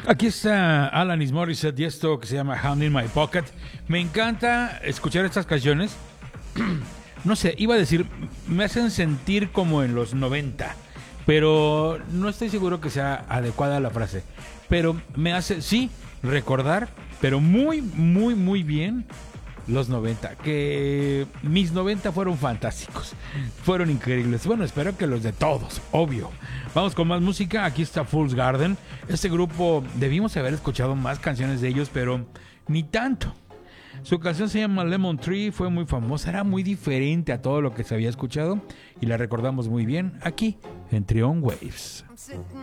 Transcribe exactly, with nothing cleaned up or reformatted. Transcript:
Aquí está Alanis Morissette y esto que se llama Hand in My Pocket. Me encanta escuchar estas canciones. No sé, iba a decir, me hacen sentir como en los noventa, pero no estoy seguro que sea adecuada la frase. Pero me hace, sí, recordar, pero muy, muy, muy bien los noventa, que mis noventa fueron fantásticos, fueron increíbles. Bueno, espero que los de todos, obvio. Vamos con más música. Aquí está Fool's Garden. Este grupo, debimos haber escuchado más canciones de ellos, pero ni tanto. Su canción se llama Lemon Tree, fue muy famosa, era muy diferente a todo lo que se había escuchado y la recordamos muy bien aquí en Trion Waves.